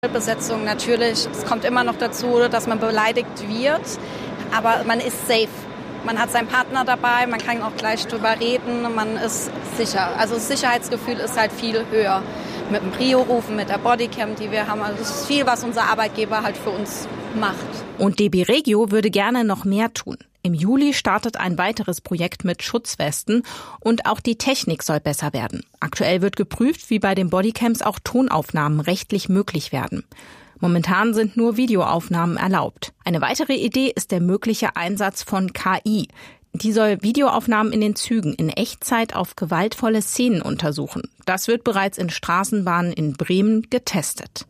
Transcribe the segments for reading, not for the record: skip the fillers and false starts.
Besetzung natürlich. Es kommt immer noch dazu, dass man beleidigt wird, aber man ist safe. Man hat seinen Partner dabei, man kann auch gleich drüber reden, man ist sicher. Also das Sicherheitsgefühl ist halt viel höher. Mit dem Prio-Rufen, mit der Bodycam, die wir haben. Also das ist viel, was unser Arbeitgeber halt für uns macht. Und DB Regio würde gerne noch mehr tun. Im Juli startet ein weiteres Projekt mit Schutzwesten und auch die Technik soll besser werden. Aktuell wird geprüft, wie bei den Bodycams auch Tonaufnahmen rechtlich möglich werden. Momentan sind nur Videoaufnahmen erlaubt. Eine weitere Idee ist der mögliche Einsatz von KI. Die soll Videoaufnahmen in den Zügen in Echtzeit auf gewaltvolle Szenen untersuchen. Das wird bereits in Straßenbahnen in Bremen getestet.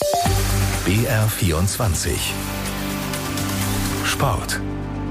BR24 Sport.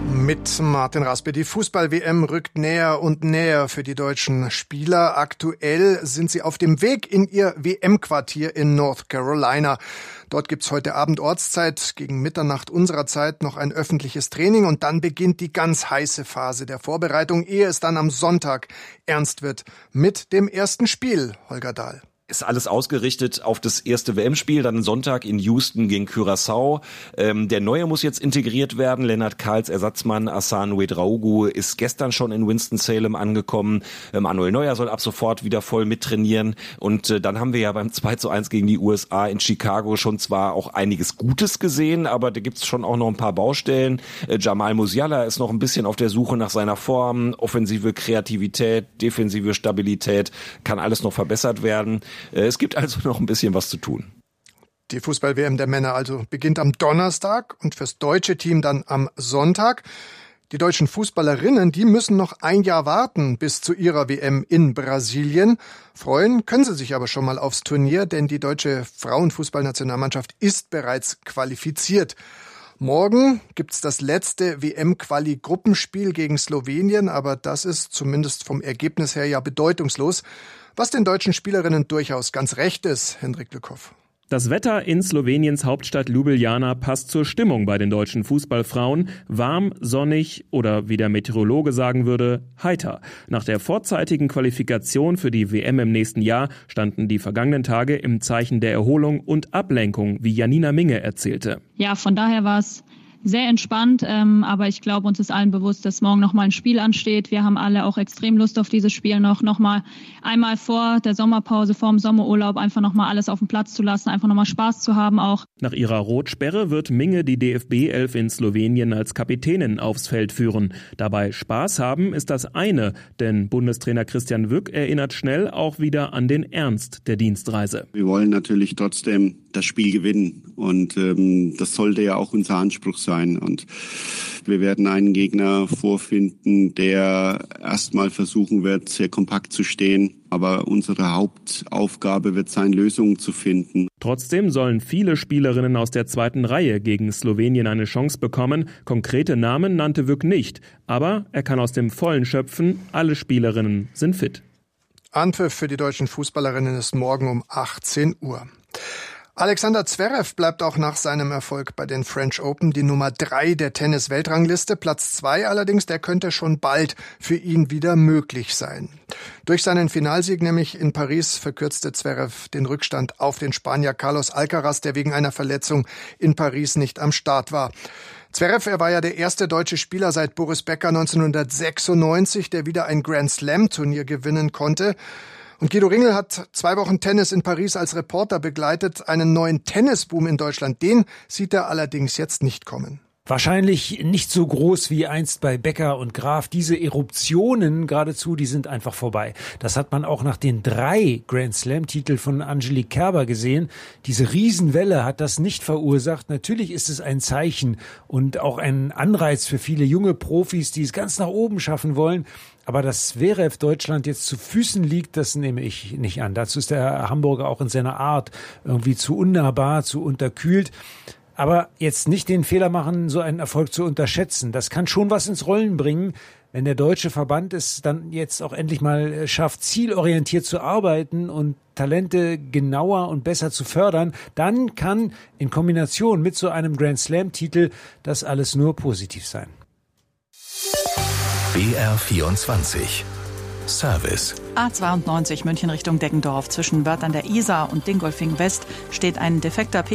Mit Martin Raspe. Die Fußball-WM rückt näher und näher für die deutschen Spieler. Aktuell sind sie auf dem Weg in ihr WM-Quartier in North Carolina. Dort gibt's heute Abend Ortszeit, gegen Mitternacht unserer Zeit noch ein öffentliches Training und dann beginnt die ganz heiße Phase der Vorbereitung, ehe es dann am Sonntag ernst wird mit dem ersten Spiel, Holger Dahl. Ist alles ausgerichtet auf das erste WM-Spiel, dann Sonntag in Houston gegen Curaçao. Der Neue muss jetzt integriert werden. Lennart Kahls Ersatzmann Hassan Ouedraogo ist gestern schon in Winston-Salem angekommen. Manuel Neuer soll ab sofort wieder voll mittrainieren. Und dann haben wir ja beim 2:1 gegen die USA in Chicago schon zwar auch einiges Gutes gesehen, aber da gibt's schon auch noch ein paar Baustellen. Jamal Musiala ist noch ein bisschen auf der Suche nach seiner Form. Offensive Kreativität, defensive Stabilität, kann alles noch verbessert werden. Es gibt also noch ein bisschen was zu tun. Die Fußball-WM der Männer also beginnt am Donnerstag und fürs deutsche Team dann am Sonntag. Die deutschen Fußballerinnen, die müssen noch ein Jahr warten bis zu ihrer WM in Brasilien. Freuen können sie sich aber schon mal aufs Turnier, denn die deutsche Frauenfußballnationalmannschaft ist bereits qualifiziert. Morgen gibt's das letzte WM-Quali-Gruppenspiel gegen Slowenien, aber das ist zumindest vom Ergebnis her ja bedeutungslos. Was den deutschen Spielerinnen durchaus ganz recht ist, Hendrik Lückhoff. Das Wetter in Sloweniens Hauptstadt Ljubljana passt zur Stimmung bei den deutschen Fußballfrauen. Warm, sonnig oder wie der Meteorologe sagen würde, heiter. Nach der vorzeitigen Qualifikation für die WM im nächsten Jahr standen die vergangenen Tage im Zeichen der Erholung und Ablenkung, wie Janina Minge erzählte. Ja, von daher war es sehr entspannt, aber ich glaube, uns ist allen bewusst, dass morgen nochmal ein Spiel ansteht. Wir haben alle auch extrem Lust auf dieses Spiel nochmal einmal vor der Sommerpause, vor dem Sommerurlaub einfach nochmal alles auf den Platz zu lassen, einfach nochmal Spaß zu haben auch. Nach ihrer Rotsperre wird Minge die DFB-11 in Slowenien als Kapitänin aufs Feld führen. Dabei Spaß haben ist das eine, denn Bundestrainer Christian Wück erinnert schnell auch wieder an den Ernst der Dienstreise. Wir wollen natürlich trotzdem das Spiel gewinnen und das sollte ja auch unser Anspruch sein. Und wir werden einen Gegner vorfinden, der erstmal versuchen wird, sehr kompakt zu stehen. Aber unsere Hauptaufgabe wird sein, Lösungen zu finden. Trotzdem sollen viele Spielerinnen aus der zweiten Reihe gegen Slowenien eine Chance bekommen. Konkrete Namen nannte Wück nicht. Aber er kann aus dem Vollen schöpfen. Alle Spielerinnen sind fit. Anpfiff für die deutschen Fußballerinnen ist morgen um 18 Uhr. Alexander Zverev bleibt auch nach seinem Erfolg bei den French Open die Nummer 3 der Tennis-Weltrangliste. Platz 2 allerdings, der könnte schon bald für ihn wieder möglich sein. Durch seinen Finalsieg nämlich in Paris verkürzte Zverev den Rückstand auf den Spanier Carlos Alcaraz, der wegen einer Verletzung in Paris nicht am Start war. Zverev, er war ja der erste deutsche Spieler seit Boris Becker 1996, der wieder ein Grand-Slam-Turnier gewinnen konnte. Und Guido Ringel hat 2 Wochen Tennis in Paris als Reporter begleitet. Einen neuen Tennisboom in Deutschland, den sieht er allerdings jetzt nicht kommen. Wahrscheinlich nicht so groß wie einst bei Becker und Graf. Diese Eruptionen geradezu, die sind einfach vorbei. Das hat man auch nach den 3 Grand-Slam-Titeln von Angelique Kerber gesehen. Diese Riesenwelle hat das nicht verursacht. Natürlich ist es ein Zeichen und auch ein Anreiz für viele junge Profis, die es ganz nach oben schaffen wollen. Aber dass Zverev Deutschland jetzt zu Füßen liegt, das nehme ich nicht an. Dazu ist der Hamburger auch in seiner Art irgendwie zu unnahbar, zu unterkühlt. Aber jetzt nicht den Fehler machen, so einen Erfolg zu unterschätzen. Das kann schon was ins Rollen bringen, wenn der deutsche Verband es dann jetzt auch endlich mal schafft, zielorientiert zu arbeiten und Talente genauer und besser zu fördern. Dann kann in Kombination mit so einem Grand-Slam-Titel das alles nur positiv sein. BR24 Service. A92 München Richtung Deggendorf. Zwischen Wörth an der Isar und Dingolfing West steht ein defekter